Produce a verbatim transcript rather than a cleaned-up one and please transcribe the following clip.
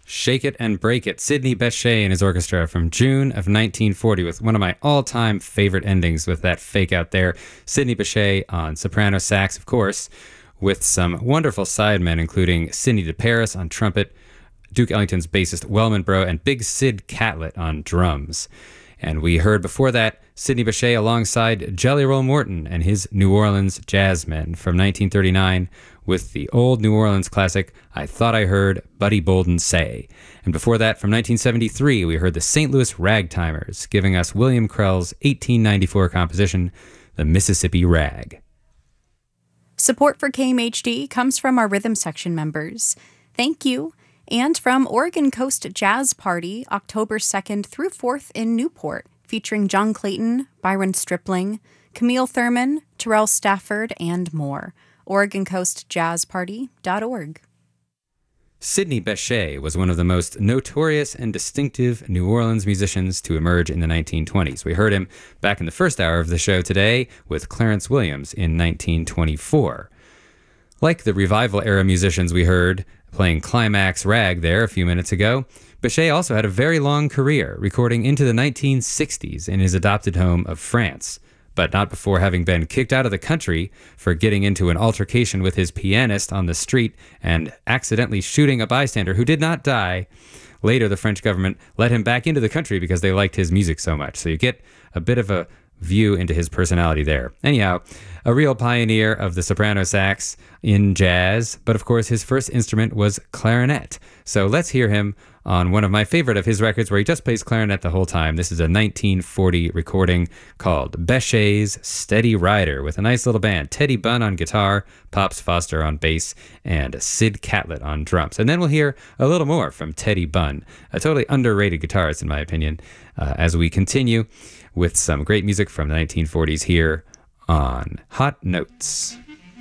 Shake It and Break It, Sidney Bechet and his orchestra from June of nineteen forty, with one of my all-time favorite endings with that fake out there. Sidney Bechet on soprano sax, of course, with some wonderful sidemen, including Sidney DeParis on trumpet, Duke Ellington's bassist Wellman Bro, and Big Sid Catlett on drums. And we heard before that Sidney Bechet alongside Jelly Roll Morton and his New Orleans Jazzmen from nineteen thirty-nine with the old New Orleans classic, I Thought I Heard Buddy Bolden Say. And before that, from nineteen seventy-three, we heard the Saint Louis Ragtimers, giving us William Krell's eighteen ninety-four composition, The Mississippi Rag. Support for K M H D comes from our Rhythm Section members. Thank you. And from Oregon Coast Jazz Party, October second through fourth in Newport, featuring John Clayton, Byron Stripling, Camille Thurman, Terrell Stafford, and more. Oregon Coast Jazz Party dot org. Sidney Bechet was one of the most notorious and distinctive New Orleans musicians to emerge in the nineteen twenties. We heard him back in the first hour of the show today with Clarence Williams in nineteen twenty-four. Like the revival-era musicians we heard playing Climax Rag there a few minutes ago, Bechet also had a very long career, recording into the nineteen sixties in his adopted home of France, but not before having been kicked out of the country for getting into an altercation with his pianist on the street and accidentally shooting a bystander who did not die. Later, the French government let him back into the country because they liked his music so much. So you get a bit of a view into his personality there. Anyhow, a real pioneer of the soprano sax in jazz, but of course his first instrument was clarinet. So let's hear him on one of my favorite of his records where he just plays clarinet the whole time. This is a nineteen forty recording called Bechet's Steady Rider with a nice little band. Teddy Bunn on guitar, Pops Foster on bass, and Sid Catlett on drums. And then we'll hear a little more from Teddy Bunn, a totally underrated guitarist in my opinion, uh, as we continue with some great music from the nineteen forties here on Hot Notes.